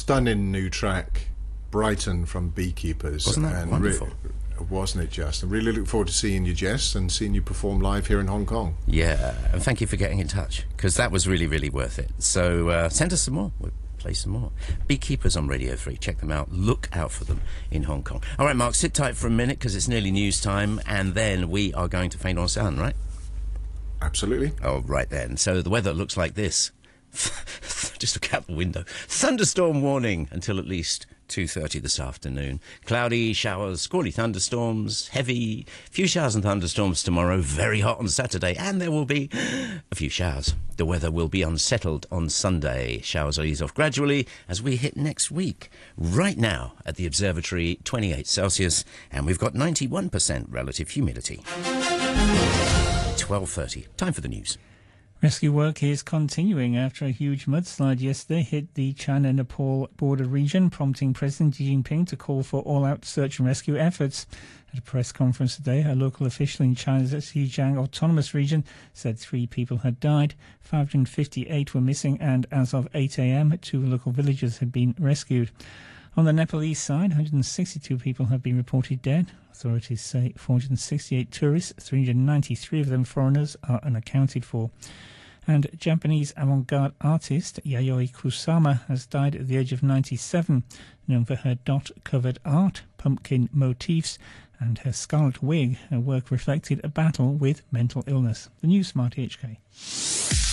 stunning new track, Brighton, from Beekeepers. Wasn't that wonderful? Wasn't it just? I really look forward to seeing you, Jess, and seeing you perform live here in Hong Kong. Yeah, and thank you for getting in touch, because that was really, really worth it. So send us some more. We'll play some more. Beekeepers on Radio 3. Check them out. Look out for them in Hong Kong. All right, Mark, sit tight for a minute, because it's nearly news time, and then we are going to Feint on Sound, right? Absolutely. Oh, right then. So the weather looks like this. Just look out the window. Thunderstorm warning until at least 2:30 this afternoon. Cloudy, showers, squally thunderstorms, heavy, few showers and thunderstorms tomorrow, very hot on Saturday, and there will be a few showers. The weather will be unsettled on Sunday. Showers will ease off gradually as we hit next week. Right now at the observatory, 28 Celsius, and we've got 91% relative humidity. 12:30. Time for the news. Rescue work is continuing after a huge mudslide yesterday hit the China-Nepal border region, prompting President Xi Jinping to call for all-out search and rescue efforts. At a press conference today, a local official in China's Xinjiang Autonomous Region said 3 people had died, 558 were missing, and as of 8 a.m, 2 local villagers had been rescued. On the Nepalese side, 162 people have been reported dead. Authorities say 468 tourists, 393 of them foreigners, are unaccounted for. And Japanese avant-garde artist Yayoi Kusama has died at the age of 97, known for her dot-covered art, pumpkin motifs, and her scarlet wig. Her work reflected a battle with mental illness. The News Smart HK.